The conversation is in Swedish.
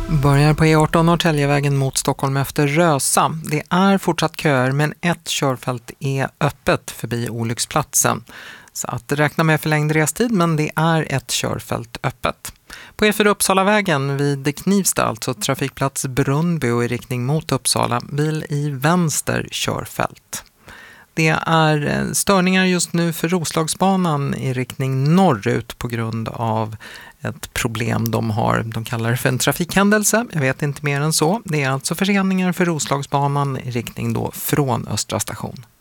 Börjar på E18 Norrtäljevägen mot Stockholm efter Rösa. Det är fortsatt köer men ett körfält är öppet förbi olycksplatsen. Så att räkna med förlängd restid, men det är ett körfält öppet. På E4 Uppsalavägen vid Knivsta, alltså trafikplats Brunnby och i riktning mot Uppsala, bil i vänster körfält. Det är störningar just nu för Roslagsbanan i riktning norrut på grund av ett problem de har. De kallar det för en trafikhändelse. Jag vet inte mer än så. Det är alltså förseningar för Roslagsbanan i riktning då från Östra station.